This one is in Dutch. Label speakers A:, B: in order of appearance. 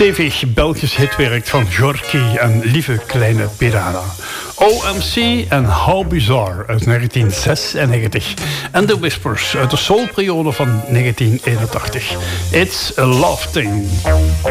A: Stevig Belgisch hitwerk van Gorky en Lieve Kleine Piranha. OMC en How Bizarre uit 1996. En The Whispers uit de soulperiode van 1981. It's a Love Thing.